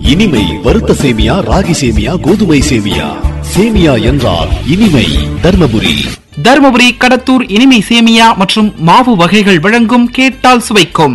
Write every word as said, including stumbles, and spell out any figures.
இனிமை வறுத்த சேமியா, ராகி சேமியா, கோதுமை சேமியா. சேமியா என்றால் இனிமை. தர்மபுரி தர்மபுரி கடத்தூர் இனிமை சேமியா மற்றும் மாவு வகைகள் வழங்கும் கேட்டால் சுவைக்கும்